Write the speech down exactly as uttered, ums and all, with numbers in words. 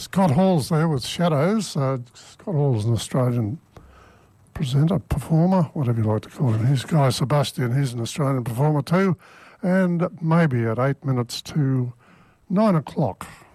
Scott Hall's there with Shadows. Uh, Scott Hall's an Australian presenter, performer, whatever you like to call him. He's Guy Sebastian, he's an Australian performer too. And maybe at eight minutes to nine o'clock,